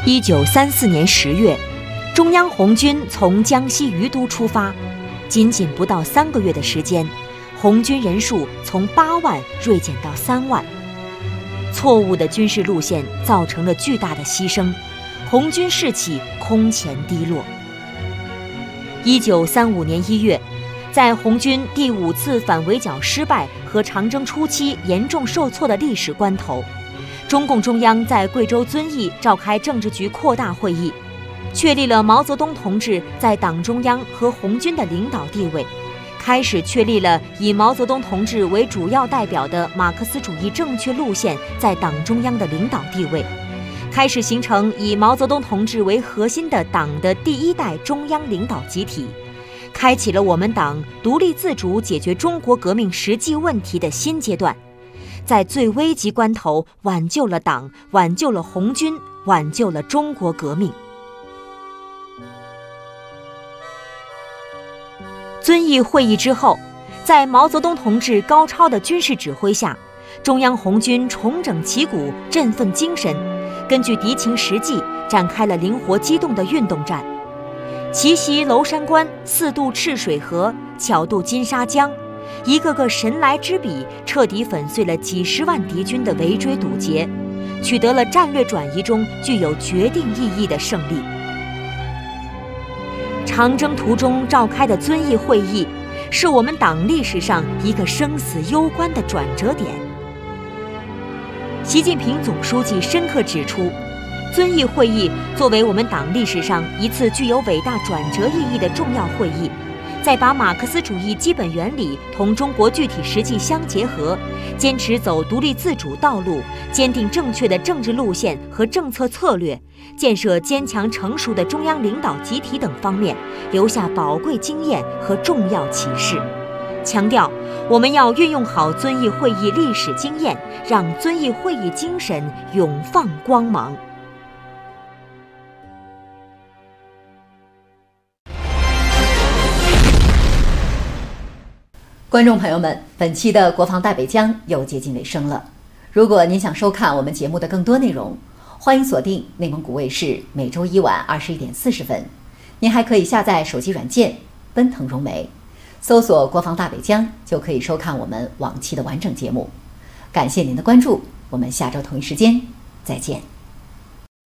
1934年10月，中央红军从江西于都出发，仅仅不到3个月的时间，红军人数从8万锐减到3万。错误的军事路线造成了巨大的牺牲，红军士气空前低落。1935年1月，在红军第5次反围剿失败和长征初期严重受挫的历史关头，中共中央在贵州遵义召开政治局扩大会议，确立了毛泽东同志在党中央和红军的领导地位，开始确立了以毛泽东同志为主要代表的马克思主义正确路线在党中央的领导地位，开始形成以毛泽东同志为核心的党的第1代中央领导集体，开启了我们党独立自主解决中国革命实际问题的新阶段，在最危急关头挽救了党，挽救了红军，挽救了中国革命。遵义会议之后，在毛泽东同志高超的军事指挥下，中央红军重整旗鼓，振奋精神，根据敌情实际展开了灵活机动的运动战，奇袭娄山关，4渡赤水河，巧渡金沙江，一个个神来之笔，彻底粉碎了几10万敌军的围追堵截，取得了战略转移中具有决定意义的胜利。长征途中召开的遵义会议，是我们党历史上一个生死攸关的转折点。习近平总书记深刻指出，遵义会议作为我们党历史上一次具有伟大转折意义的重要会议，在把马克思主义基本原理同中国具体实际相结合，坚持走独立自主道路，坚定正确的政治路线和政策策略，建设坚强成熟的中央领导集体等方面留下宝贵经验和重要启示，强调我们要运用好遵义会议历史经验，让遵义会议精神永放光芒。 观众朋友们，本期的国防大北疆又接近尾声了。如果您想收看我们节目的更多内容，欢迎锁定内蒙古卫视每周1晚21点40分。您还可以下载手机软件奔腾融媒，搜索国防大北疆就可以收看我们往期的完整节目。感谢您的关注，我们下周同一时间再见。